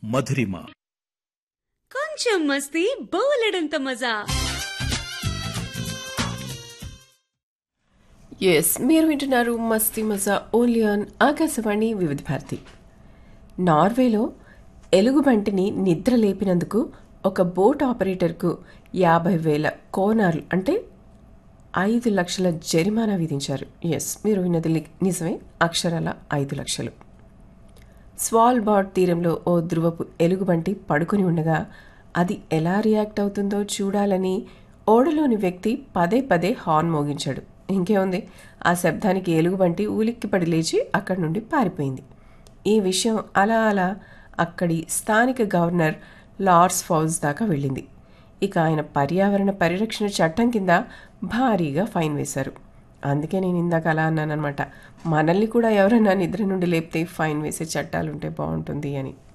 మధురిమ. కొంచెం మస్తీ బోలెడంత మజా. ఎస్, మీరు వింటున్నారు మస్తీ మజా ఓన్లీ ఆన్ ఆకాశవాణి వివిధ భారతి. నార్వేలో ఎలుగుబంటిని నిద్ర లేపినందుకు ఒక బోట్ ఆపరేటర్కు 50,000 కోనార్లు అంటే 5 లక్షల జరిమానా విధించారు. ఎస్, మీరు విన్నది నిజమే, అక్షరాల 5 లక్షలు. స్వాల్బార్డ్ తీరంలో ఓ ధృవపు ఎలుగుబంటి పడుకుని ఉండగా అది ఎలా రియాక్ట్ అవుతుందో చూడాలని ఓడలోని వ్యక్తి పదే పదే హార్న్ మోగించాడు. ఇంకేముంది, ఆ శబ్దానికి ఎలుగుబంటి ఉలిక్కిపడి లేచి అక్కడి నుండి పారిపోయింది. ఈ విషయం అలా అలా అక్కడి స్థానిక గవర్నర్ లార్స్ ఫౌజ్ దాకా వెళ్ళింది. ఇక ఆయన పర్యావరణ పరిరక్షణ చట్టం కింద భారీగా ఫైన్ వేశారు. అందుకే నేను ఇందాక అలా అన్నానమాట, మనల్ని కూడా ఎవరైనా నిద్ర నుండి లేపితే ఫైన్ వేసే చట్టాలుంటే బాగుంటుంది అని.